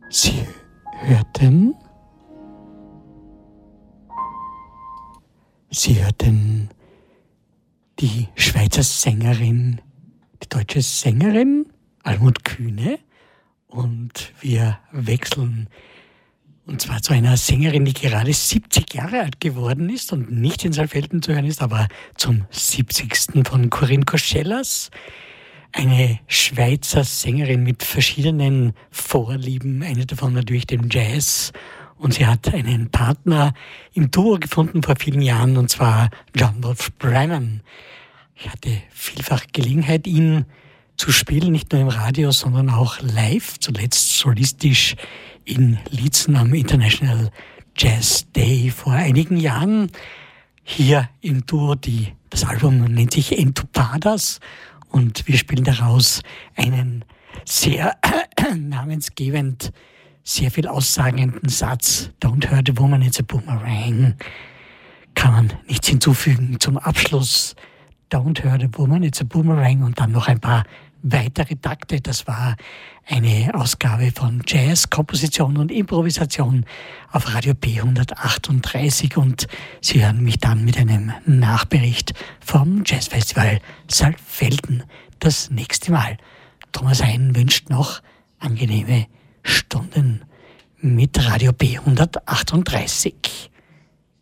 Sie hörten die Schweizer Sängerin, die deutsche Sängerin Almut Kühne, und wir wechseln und zwar zu einer Sängerin, die gerade 70 Jahre alt geworden ist und nicht in Saalfelden zu hören ist, aber zum 70. von Corinne Koschelas. Eine Schweizer Sängerin mit verschiedenen Vorlieben, eine davon natürlich dem Jazz. Und sie hat einen Partner im Duo gefunden vor vielen Jahren, und zwar John Wolfe Brennan. Ich hatte vielfach Gelegenheit, ihn zu spielen, nicht nur im Radio, sondern auch live, zuletzt solistisch in Liezen am International Jazz Day vor einigen Jahren. Hier im Duo, das Album nennt sich Entupadas, und wir spielen daraus einen sehr namensgebend, sehr viel aussagenden Satz. Don't hurt a woman, it's a boomerang. Kann man nichts hinzufügen. Zum Abschluss Don't hurt a woman, it's a boomerang, und dann noch ein paar weitere Takte. Das war eine Ausgabe von Jazz, Komposition und Improvisation auf Radio P138, und Sie hören mich dann mit einem Nachbericht vom Jazzfestival Saalfelden das nächste Mal. Thomas Hein wünscht noch angenehme Stunden mit Radio P138.